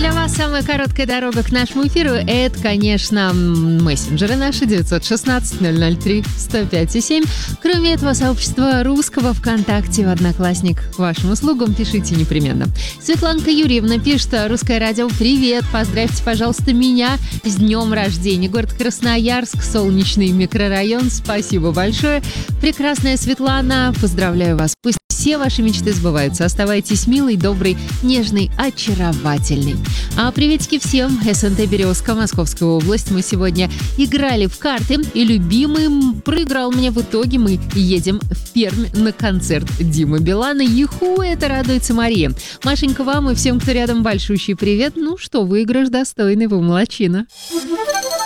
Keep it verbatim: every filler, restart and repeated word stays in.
для вас самая короткая дорога к нашему эфиру — это, конечно, мессенджеры наши девятьсот шестнадцать ноль ноль три сто пять и семь. Кроме этого, сообщество русского ВКонтакте в Одноклассник к вашим услугам. Пишите непременно. Светланка Юрьевна пишет: «Русское радио, привет! Поздравьте, пожалуйста, меня с днем рождения. Город Красноярск, солнечный микрорайон. Спасибо большое. Прекрасная Светлана, поздравляю вас. Пусть все ваши мечты сбываются. Оставайтесь милой, доброй, нежной, очаровательной». А приветики всем. СНТ Березка, Московская область. Мы сегодня играли в карты, и любимый проиграл мне в итоге. Мы едем в Пермь на концерт Димы Билана. Юху, это радуется Мария. Машенька, вам и всем, кто рядом, большущий привет. Ну что, выигрыш достойный, вы молодчина.